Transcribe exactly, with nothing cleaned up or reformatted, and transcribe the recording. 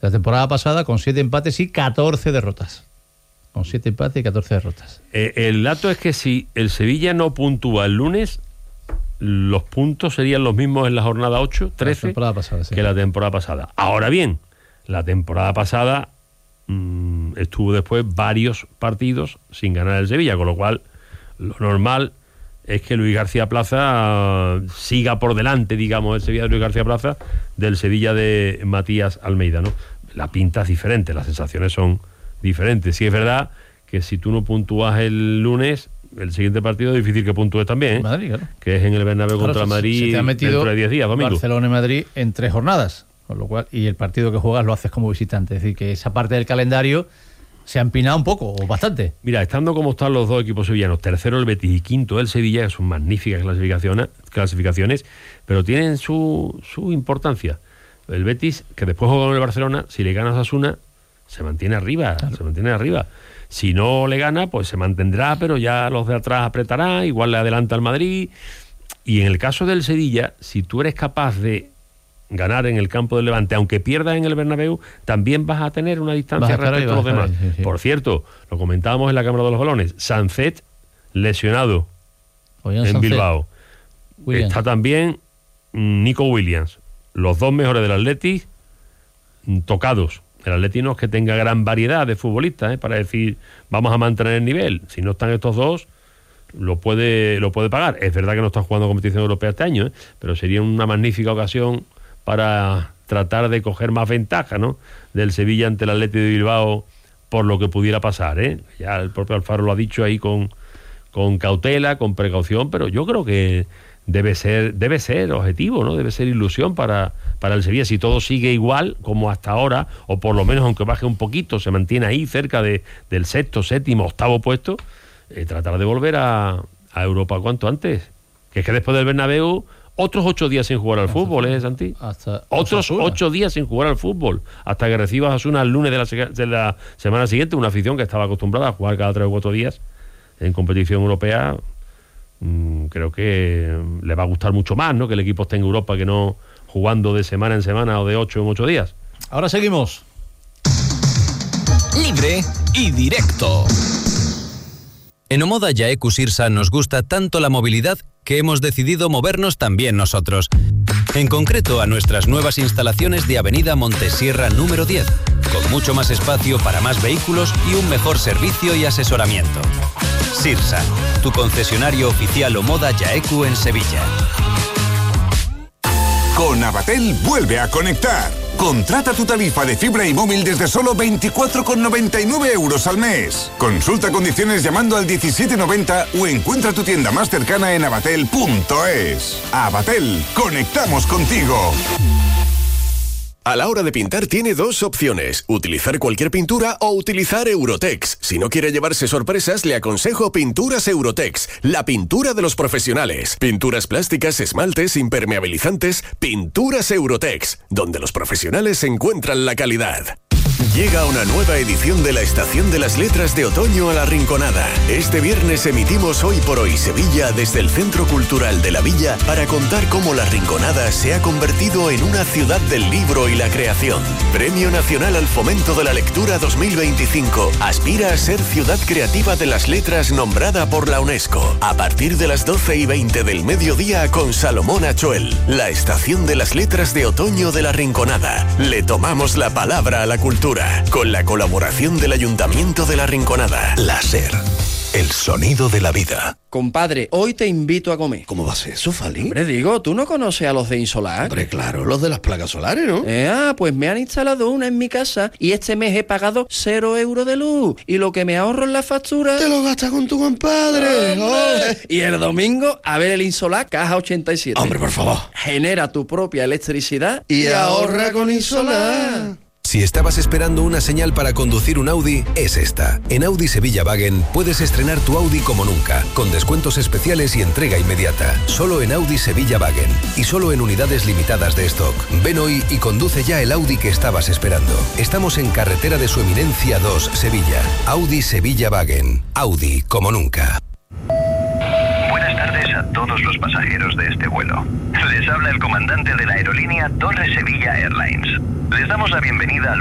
La temporada pasada con siete empates y catorce derrotas. Con siete empates y catorce derrotas. Eh, el dato es que si el Sevilla no puntúa el lunes, los puntos serían los mismos en la jornada ocho, trece, la temporada pasada, sí, que la temporada pasada. Ahora bien, la temporada pasada mmm, estuvo después varios partidos sin ganar el Sevilla, con lo cual lo normal es que Luis García Plaza uh, siga por delante, digamos, el Sevilla de Luis García Plaza del Sevilla de Matías Almeida, ¿no? La pinta es diferente, las sensaciones son diferentes. Sí es verdad que si tú no puntúas el lunes, el siguiente partido es difícil que puntúes también, ¿eh? Madrid, claro. Que es en el Bernabéu, claro, contra Madrid, se te ha metido dentro de diez días, domingo. Barcelona y Madrid en tres jornadas, con lo cual, y el partido que juegas lo haces como visitante, es decir, que esa parte del calendario se ha empinado un poco, o bastante. Mira, estando como están los dos equipos sevillanos, tercero el Betis y quinto el Sevilla, que son magníficas clasificaciones, clasificaciones pero tienen su, su importancia. El Betis, que después juega con el Barcelona, si le ganas a Osasuna, se mantiene arriba, claro. se mantiene arriba. Si no le gana, pues se mantendrá, pero ya los de atrás apretará, igual le adelanta al Madrid. Y en el caso del Sevilla, si tú eres capaz de ganar en el campo del Levante, aunque pierdas en el Bernabéu, también vas a tener una distancia respecto a los demás. Sí, sí. Por cierto, lo comentábamos en la Cámara de los Balones, Sancet lesionado Oigan, en Sancet. Bilbao. Williams. Está también Nico Williams. Los dos mejores del Atleti tocados. El Atleti no es que tenga gran variedad de futbolistas, ¿eh? Para decir, vamos a mantener el nivel. Si no están estos dos, lo puede, lo puede pagar. Es verdad que no están jugando competición europea este año, ¿eh? Pero sería una magnífica ocasión para tratar de coger más ventaja, ¿no?, del Sevilla ante el Atleti de Bilbao por lo que pudiera pasar, ¿eh? Ya el propio Alfaro lo ha dicho ahí con, con cautela, con precaución, pero yo creo que debe ser debe ser objetivo, ¿no? Debe ser ilusión para, para el Sevilla. Si todo sigue igual como hasta ahora, o por lo menos aunque baje un poquito, se mantiene ahí cerca de, del sexto, séptimo, octavo puesto, eh, tratar de volver a, a Europa cuanto antes. Que es que después del Bernabéu otros ocho días sin jugar al hasta fútbol, ¿eh, Santi? Hasta otros Osasuna. ocho días sin jugar al fútbol, hasta que recibas a Osasuna el lunes de la, de la semana siguiente, una afición que estaba acostumbrada a jugar cada tres o cuatro días en competición europea. Mmm, creo que le va a gustar mucho más, ¿no?, que el equipo esté en Europa que no jugando de semana en semana o de ocho en ocho días. Ahora seguimos. Libre y directo. En Omoda Yaeku Sirsa nos gusta tanto la movilidad que hemos decidido movernos también nosotros. En concreto a nuestras nuevas instalaciones de Avenida Montesierra número diez, con mucho más espacio para más vehículos y un mejor servicio y asesoramiento. Sirsa, tu concesionario oficial Omoda Yaeku en Sevilla. Con Avatel vuelve a conectar. Contrata tu tarifa de fibra y móvil desde solo veinticuatro con noventa y nueve euros al mes. Consulta condiciones llamando al diecisiete noventa o encuentra tu tienda más cercana en avatel punto es. Avatel, conectamos contigo. A la hora de pintar tiene dos opciones, utilizar cualquier pintura o utilizar Eurotex. Si no quiere llevarse sorpresas, le aconsejo Pinturas Eurotex, la pintura de los profesionales. Pinturas plásticas, esmaltes, impermeabilizantes, Pinturas Eurotex, donde los profesionales encuentran la calidad. Llega una nueva edición de la Estación de las Letras de Otoño a La Rinconada. Este viernes emitimos Hoy por Hoy Sevilla desde el Centro Cultural de la Villa para contar cómo La Rinconada se ha convertido en una ciudad del libro y la creación. Premio Nacional al Fomento de la Lectura dos mil veinticinco. Aspira a ser Ciudad Creativa de las Letras nombrada por la UNESCO. A partir de las doce y veinte del mediodía con Salomón Achoel. La Estación de las Letras de Otoño de La Rinconada. Le tomamos la palabra a la cultura. Con la colaboración del Ayuntamiento de La Rinconada. La SER, el sonido de la vida. Compadre, hoy te invito a comer. ¿Cómo va a ser eso, Fali? Hombre, digo, ¿tú no conoces a los de Insolar? Hombre, claro, los de las placas solares, ¿no? Eh, ah, pues me han instalado una en mi casa y este mes he pagado cero euros de luz. Y lo que me ahorro en la factura... ¡Te lo gastas con tu compadre! ¡Oh! Y el domingo, a ver el Insolar Caja ochenta y siete. Hombre, por favor. Genera tu propia electricidad y, y ahorra con Insolar. Si estabas esperando una señal para conducir un Audi, es esta. En Audi Sevilla Wagen puedes estrenar tu Audi como nunca, con descuentos especiales y entrega inmediata. Solo en Audi Sevilla Wagen y solo en unidades limitadas de stock. Ven hoy y conduce ya el Audi que estabas esperando. Estamos en Carretera de Su Eminencia dos, Sevilla. Audi Sevilla Wagen. Audi como nunca. Buenas tardes a todos los pasajeros de este vuelo. Les habla el comandante de la aerolínea Torre Sevilla Airlines. Les damos la bienvenida al